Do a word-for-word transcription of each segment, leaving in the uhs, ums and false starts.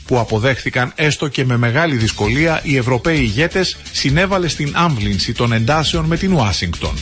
που αποδέχθηκαν έστω και με μεγάλη δυσκολία οι Ευρωπαίοι ηγέτες, συνέβαλε στην άμβλυνση των εντάσεων με την Ουάσιγκτον.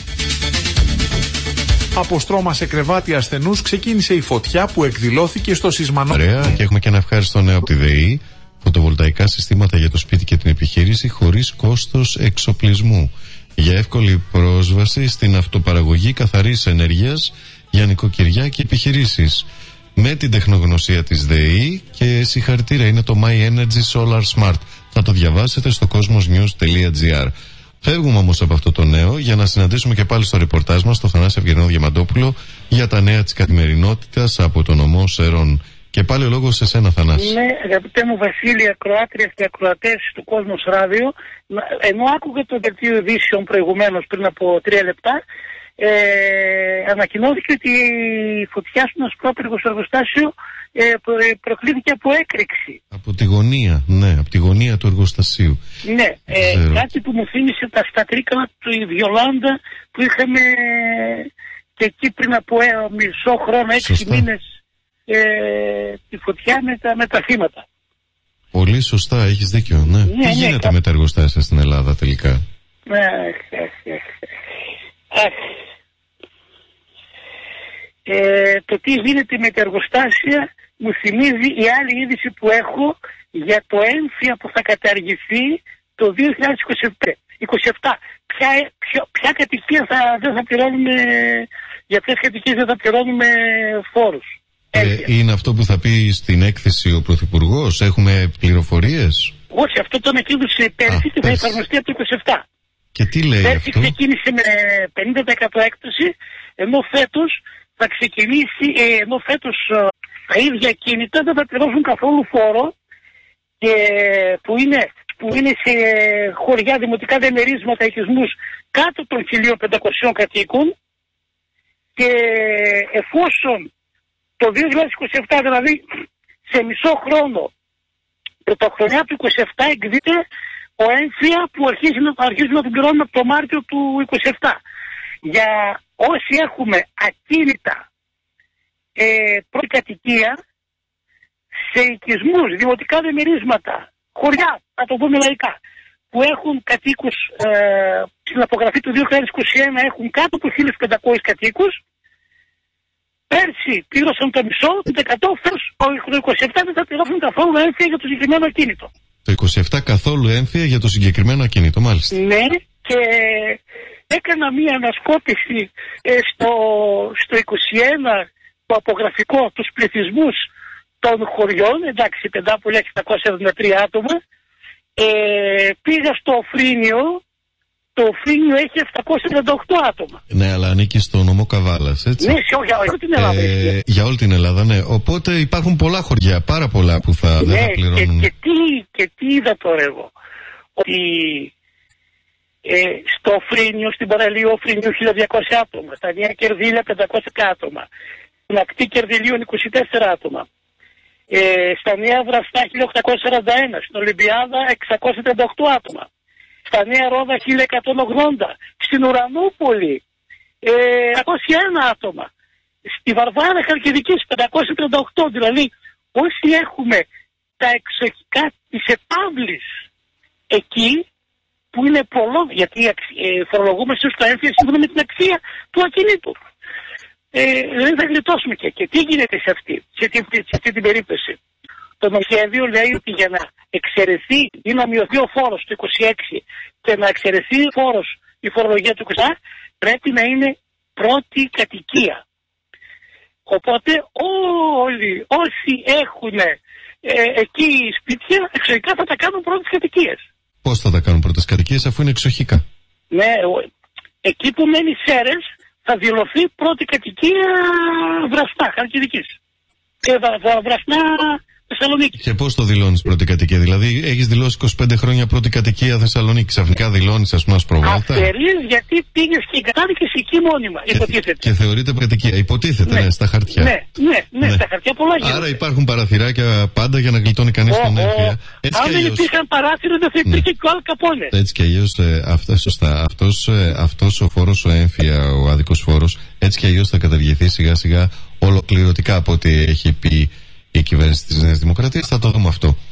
Από στρώμα σε κρεβάτι ασθενούς ξεκίνησε η φωτιά που εκδηλώθηκε στο σεισμανό. Ωραία, και έχουμε και ένα ευχάριστο νέο από τη ΔΕΗ. Φωτοβολταϊκά συστήματα για το σπίτι και την επιχείρηση χωρίς κόστος εξοπλισμού. Για εύκολη πρόσβαση στην αυτοπαραγωγή καθαρής ενέργειας για νοικοκυριά και επιχειρήσεις. Με την τεχνογνωσία της ΔΕΗ και συγχαρητήρια, είναι το My Energy Solar Smart. Θα το διαβάσετε στο cosmos news τελεία gr. Φεύγουμε όμως από αυτό το νέο για να συναντήσουμε και πάλι στο ρεπορτάζ μας το Θανάση Ευγενό Διαμαντόπουλο για τα νέα της καθημερινότητας από το νομό Σερών. Και πάλι ο λόγος σε σένα, Θανάση. Ναι, αγαπητέ μου Βασίλη, ακροάτριες και ακροατές του Κόσμος Ράδιο, ενώ άκουγε το δελτίο ειδήσεων προηγουμένως πριν από τρία λεπτά, ε, ανακοινώθηκε ότι η φωτιά στο Ασπρόπυργο στο εργοστάσιο ε, προ, προκλήθηκε από έκρηξη. Από τη γωνία, ναι, από τη γωνία του εργοστασίου. Ναι, ε, κάτι που μου θύμισε τα στατρίκανα του Ιδιολάντα που είχαμε και εκεί πριν από ε, μισό χρόνο, έξι μήνες, ε, τη φωτιά με τα, με τα θύματα. Πολύ σωστά, έχεις δίκιο, ναι. Ναι, Τι ναι, γίνεται κα... με τα εργοστάσια στην Ελλάδα τελικά? Αχ, αχ, αχ. Αχ. Ε, το τι γίνεται με τα εργοστάσια μου θυμίζει η άλλη είδηση που έχω για το έμφυα που θα καταργηθεί το δύο χιλιάδες είκοσι επτά. Ποια, ποια, ποια κατοικία θα, δεν θα πληρώνουμε, για ποιες κατοικίες δεν θα πληρώνουμε φόρους. Ε, είναι αυτό που θα πει στην έκθεση ο Πρωθυπουργός? Έχουμε πληροφορίες? Όχι, αυτό το ανακοίνωσε πέρσι και θα εφαρμοστεί από το είκοσι επτά. Και τι λέει πέρσι αυτό? Ξεκίνησε με πενήντα τοις εκατό έκπτωση, ενώ φέτος θα ξεκινήσει, ενώ φέτος τα ίδια κίνητα δεν θα πληρώσουν καθόλου φόρο, και που είναι, που είναι σε χωριά, δημοτικά διαμερίσματα, οικισμούς κάτω των χίλια πεντακόσιων κατοίκων, και εφόσον το δύο χιλιάδες είκοσι επτά, δηλαδή σε μισό χρόνο, πρωτοχρονιά του είκοσι επτά, εκδίδεται ο έμφυα που αρχίζει να, αρχίζει να τον πληρώνουμε από το Μάρτιο του είκοσι επτά. Για όσοι έχουμε ακίνητα ε, πρώτη κατοικία σε οικισμούς, δημοτικά διαμερίσματα, χωριά, να το πούμε λαϊκά, που έχουν κατοίκους, ε, στην απογραφή του δύο χιλιάδες είκοσι ένα έχουν κάτω από χίλια πεντακόσιους κατοίκους, πέρσι πλήρωσαν το μισό, το εκατό, φέτος το είκοσι επτά δεν θα πληρώσουν καθόλου έμφυα για το συγκεκριμένο ακίνητο. Το είκοσι επτά καθόλου έμφυα για το συγκεκριμένο ακίνητο, μάλιστα. Ναι, και έκανα μία ανασκόπηση ε, στο, στο είκοσι ένα, το απογραφικό, τους πληθυσμούς των χωριών, εντάξει, Πεντάπολη έχει επτακόσια εβδομήντα τρία άτομα, ε, πήγα στο Οφρίνιο, το Οφρίνιο έχει επτακόσια τριάντα οκτώ άτομα. Ναι, αλλά ανήκει στο νομό Καβάλας, έτσι. Ναι, σε, για όλη την Ελλάδα. Ε, για όλη την Ελλάδα, ναι. Οπότε υπάρχουν πολλά χωριά, πάρα πολλά που θα, ναι, δεν θα πληρώνουν. Και, και, τι, και τι είδα τώρα εγώ, ότι ε, στο Οφρίνιο, στην παραλία Οφρίνιου χίλια διακόσια άτομα, στα Νέα Κερδίλια πεντακόσια άτομα, στην ακτή Κερδιλίων είκοσι τέσσερα άτομα, ε, στα Νέα Βραστά χίλια οκτακόσια σαράντα ένα, στην Ολυμπιάδα εξακόσια τριάντα οκτώ άτομα, στα Νέα Ρόδα χίλια εκατόν ογδόντα, στην Ουρανούπολη ε, εκατόν ένα άτομα, στη Βαρβάρα Χαλκιδικής πεντακόσια τριάντα οκτώ. Δηλαδή όσοι έχουμε τα εξοχικά της επαύλης εκεί, που είναι πολλό, γιατί ε, φορολογούμε στους τα έμφυα σύμφωνα με την αξία του ακινήτου, ε, δεν θα γλιτώσουμε. Και, και τι γίνεται σε αυτή, σε, σε αυτή την περίπτωση? Το νομοσχέδιο λέει ότι για να εξαιρεθεί ή να μειωθεί ο φόρος του είκοσι έξι και να εξαιρεθεί ο φόρος, η φορολογία του είκοσι επτά, πρέπει να είναι πρώτη κατοικία. Οπότε όλοι όσοι έχουν ε, εκεί σπίτια εξοχικά θα τα κάνουν πρώτες κατοικίες. Πώς θα τα κάνουν πρώτες κατοικίες αφού είναι εξοχικά? Ναι, εκεί που μένει Σέρες θα δηλωθεί πρώτη κατοικία Βραστά, Χαλκιδικής. Και Βραστά Θεσσαλονίκη. Και πώς το δηλώνεις πρώτη κατοικία? Δηλαδή έχεις δηλώσει είκοσι πέντε χρόνια πρώτη κατοικία Θεσσαλονίκη, ξαφνικά δηλώνεις, ας πούμε, Ασπροβάλτα? Αφαιρείς, γιατί πήγες και κατάδικες εκεί μόνιμα, και, υποτίθεται. Και θεωρείται κατοικία, υποτίθεται, ναι, ναι, στα χαρτιά. Ναι, ναι, ναι, ναι, στα χαρτιά πολλά γίνονται. Άρα υπάρχουν παραθυράκια πάντα για να γλιτώνει κανείς τον έμφυα. Αν δεν υπήρχαν παράθυρα δεν θα υπήρχε και ο Αλ Καπόνε. Έτσι κι αλλιώς, αυτός ο φόρος, ο έμφυα, ο άδικος φόρος, έτσι κι αλλιώς θα καταργηθεί σιγά σιγά ολοκληρωτικά από ό,τι έχει πει η κυβέρνηση της Νέας Δημοκρατίας. Θα το δούμε αυτό.